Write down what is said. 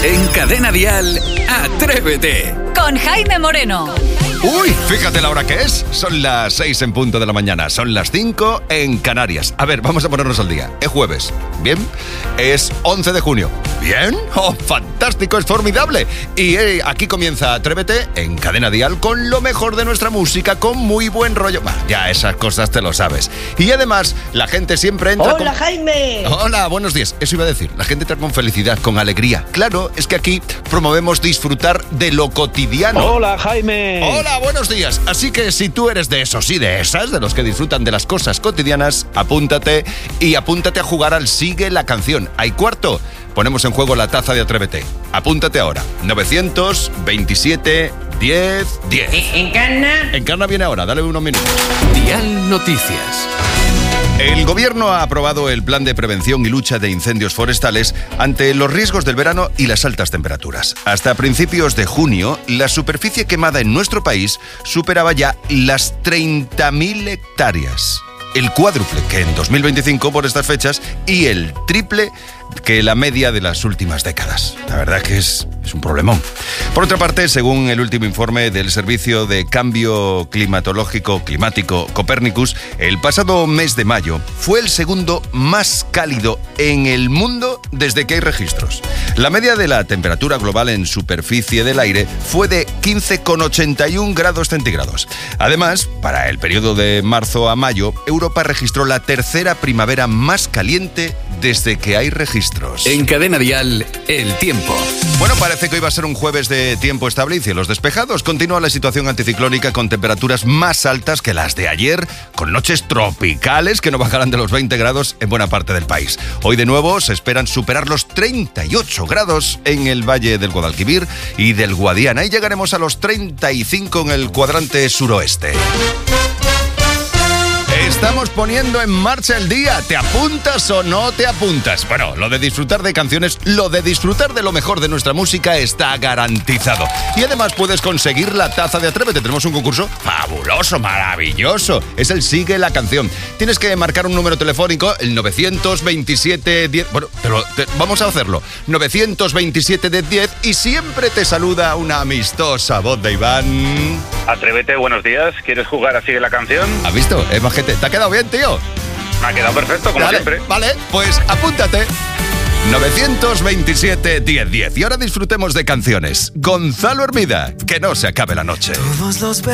En Cadena Dial, Atrévete. Con Jaime Moreno. Uy, fíjate la hora que es. Son las 6 en punto de la mañana. Son las 5 en Canarias. A ver, vamos a ponernos al día. Es jueves. ¿Bien? Es 11 de junio. ¿Bien? ¡Oh, fantástico! Es formidable. Y aquí comienza Atrévete en Cadena Dial con lo mejor de nuestra música, con muy buen rollo. Bah, ya esas cosas te lo sabes. Y además, la gente siempre entra ¡Hola, Jaime! Hola, buenos días. Eso iba a decir. La gente entra con felicidad, con alegría. Claro, es que aquí promovemos disfrutar de lo cotidiano. ¡Hola, Jaime! Hola, buenos días. Así que si tú eres de esos y de esas, de los que disfrutan de las cosas cotidianas, apúntate a jugar al Sigue la Canción. Hay cuarto. Ponemos en juego la taza de Atrévete. Apúntate ahora. 927 10 10. ¿Encarna? Encarna viene ahora. Dale unos minutos. Dial Noticias. El gobierno ha aprobado el plan de prevención y lucha de incendios forestales ante los riesgos del verano y las altas temperaturas. Hasta principios de junio, la superficie quemada en nuestro país superaba ya las 30.000 hectáreas. El cuádruple que en 2025 por estas fechas y el triple que la media de las últimas décadas. La verdad que es un problemón. Por otra parte, según el último informe del Servicio de Cambio Climático Copernicus, el pasado mes de mayo fue el segundo más cálido en el mundo desde que hay registros. La media de la temperatura global en superficie del aire fue de 15,81 grados centígrados. Además, para el periodo de marzo a mayo, Europa registró la tercera primavera más caliente desde que hay registros. En Cadena Dial, el tiempo. Bueno, parece que hoy va a ser un jueves de tiempo estable y cielos despejados. Continúa la situación anticiclónica con temperaturas más altas que las de ayer, con noches tropicales que no bajarán de los 20 grados en buena parte del país. Hoy de nuevo se esperan superar los 38 grados en el Valle del Guadalquivir y del Guadiana y llegaremos a los 35 en el cuadrante suroeste. Estamos poniendo en marcha el día. ¿Te apuntas o no te apuntas? Bueno, lo de disfrutar de canciones, lo de disfrutar de lo mejor de nuestra música está garantizado. Y además puedes conseguir la taza de Atrévete. Tenemos un concurso fabuloso, maravilloso. Es el Sigue la Canción. Tienes que marcar un número telefónico, el 927 10... Bueno, pero vamos a hacerlo. 927 10 y siempre te saluda una amistosa voz de Iván. Atrévete, buenos días. ¿Quieres jugar a Sigue la Canción? ¿Has visto? Es majete. ¿Te ha quedado bien, tío? Me ha quedado perfecto, como siempre. Vale, pues apúntate. 927 10 10. Y ahora disfrutemos de canciones. Gonzalo Hermida, que no se acabe la noche.